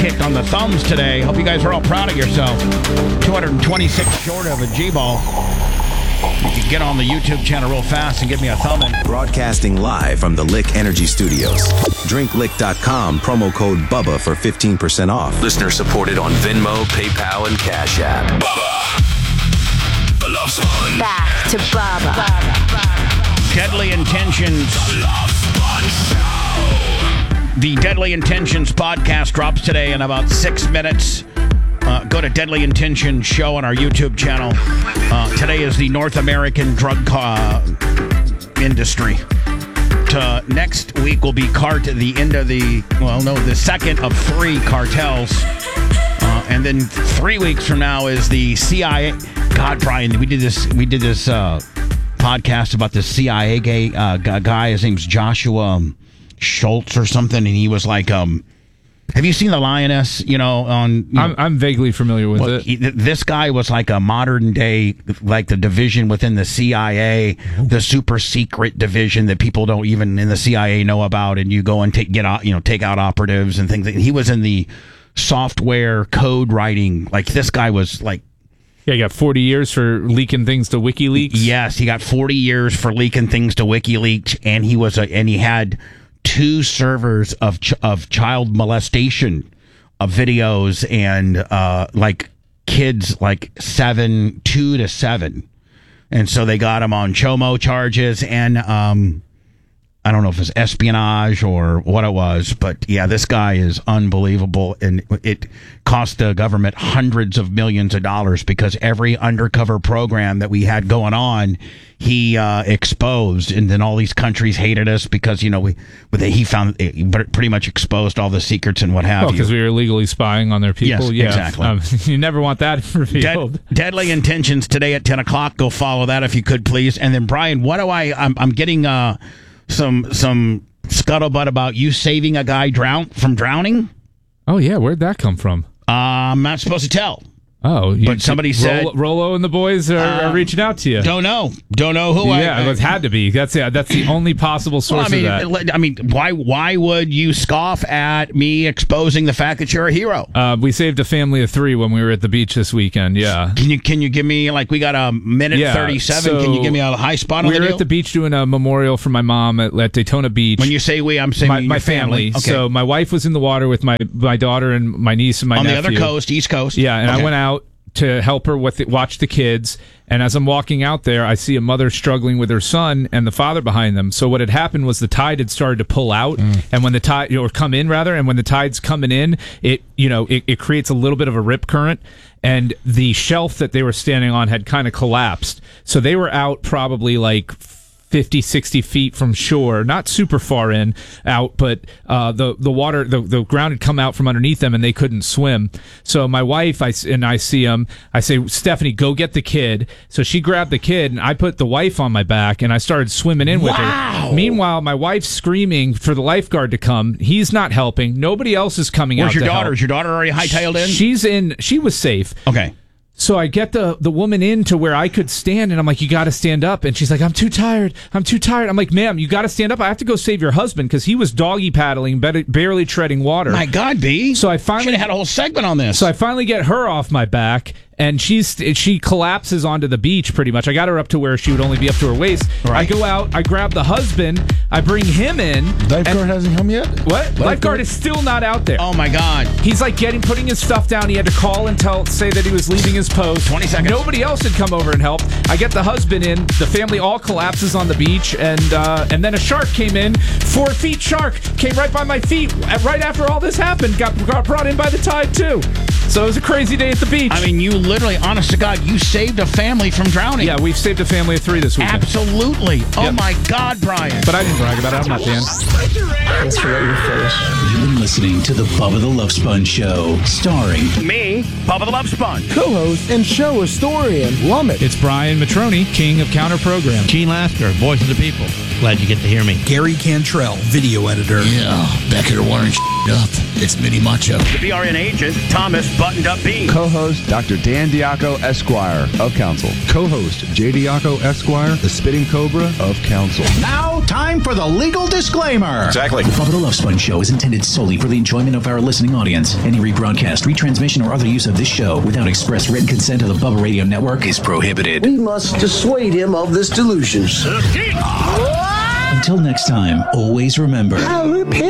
kicked on the thumbs today. Hope you guys are all proud of yourself. 226 short of a G-ball. You can get on the YouTube channel real fast and give me a thumb in. Broadcasting live from the Lick Energy Studios. DrinkLick.com, promo code BUBBA for 15% off. Listener supported on Venmo, PayPal, and Cash App. Bubba. The Love Sponge. Back to Bubba. Deadly Intentions. The Deadly Intentions podcast drops today in about 6 minutes. Go to Deadly Intentions Show on our YouTube channel. Today is the North American drug industry. Next week will be the end of the second of 3 cartels. And then 3 weeks from now is the CIA. God, Brian, we did this podcast about the CIA guy. His name's Joshua Schultz or something, and he was like, have you seen The Lioness? I'm vaguely familiar with it. This guy was like a modern day, like the division within the CIA, the super secret division that people don't even in the CIA know about, and you go and take out operatives and things. He was in the software code writing. Like, this guy was like. Yeah, he got 40 years for leaking things to WikiLeaks. Yes, he got 40 years for leaking things to WikiLeaks, and he had 2 servers of child molestation of videos and like kids like 2 to 7, and so they got him on Chomo charges and I don't know if it was espionage or what it was, but yeah, this guy is unbelievable, and it cost the government hundreds of millions of dollars because every undercover program that we had going on, he exposed, and then all these countries hated us because he pretty much exposed all the secrets and what have you. Because we were illegally spying on their people. Yes, exactly. You never want that revealed. Deadly Intentions today at 10 o'clock. Go follow that if you could, please. And then Brian, I'm getting some scuttlebutt about you saving a guy from drowning. Oh yeah, where'd that come from? I'm not supposed to tell. Oh, but somebody said Rolo and the boys are reaching out to you. Don't know who. Yeah, it had to be. That's the only possible source of that. I mean, why would you scoff at me exposing the fact that you're a hero? We saved a family of 3 when we were at the beach this weekend. Yeah. Can you give me, like, we got a minute 37? So can you give me a high spot on the deal? We were at the beach doing a memorial for my mom at Daytona Beach. When you say we, I'm saying my family. Okay. So my wife was in the water with my daughter and my niece and my nephew. On the other coast, East Coast. Yeah, and I went out to help her watch the kids, and as I'm walking out there, I see a mother struggling with her son and the father behind them. So what had happened was the tide had started to pull out, and when the tide or come in rather, and when the tide's coming in, it creates a little bit of a rip current, and the shelf that they were standing on had kind of collapsed. So they were out probably like 50, 60 feet from shore, not super far out, but the water, the ground had come out from underneath them and they couldn't swim. So my wife, I see him, I say, Stephanie, go get the kid. So she grabbed the kid and I put the wife on my back and I started swimming in with her. Meanwhile, my wife's screaming for the lifeguard to come. He's not helping. Nobody else is coming out. Where's your to daughter? help. Is your daughter already hightailed in? She's in. She was safe. Okay. So I get the woman in to where I could stand, and I'm like, you got to stand up. And she's like, I'm too tired. I'm like, ma'am, you got to stand up. I have to go save your husband because he was doggy paddling, barely treading water. My God, B. So I finally should have had a whole segment on this. So I finally get her off my back, and she collapses onto the beach pretty much. I got her up to where she would only be up to her waist. Right. I go out, I grab the husband, I bring him in. Lifeguard hasn't come yet? What? Lifeguard is still not out there. Oh my God. He's like putting his stuff down. He had to call and say that he was leaving his post. 20 seconds. Nobody else had come over and helped. I get the husband in. The family all collapses on the beach, and then a shark came in. 4 feet shark came right by my feet right after all this happened. Got brought in by the tide too. So it was a crazy day at the beach. I mean, you literally, honest to God, you saved a family from drowning. Yeah, we've saved a family of 3 this weekend. Absolutely. Oh my God, Brian. But I didn't brag about it. I'm not Dan. Thanks for letting me finish. You've been listening to the Bubba the Love Sponge Show, starring me, Bubba the Love Sponge, co-host and show historian, Lummit. It's Brian Matroni, king of counter program. Gene Lasker, voice of the people. Glad you get to hear me. Gary Cantrell, video editor. Yeah, back here wiring up. It's Mini Macho. The BRN agent, Thomas Buttoned Up Bean. Co-host, Dr. Dan Diaco, Esquire of Council. Co-host, J. Diaco, Esquire, the Spitting Cobra of Council. Now, time for the legal disclaimer. Exactly. The Bubba the Love Sponge Show is intended solely for the enjoyment of our listening audience. Any rebroadcast, retransmission, or other use of this show without express written consent of the Bubba Radio Network is prohibited. We must dissuade him of this delusion. Until next time, always remember...